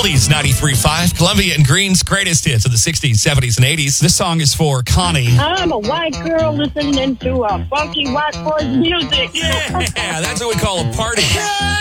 Oldies 93.5, Columbia and Green's greatest hits of the 60s, 70s, and 80s. This song is for Connie. I'm a white girl listening to a funky white boy's music. Yeah, that's what we call a party.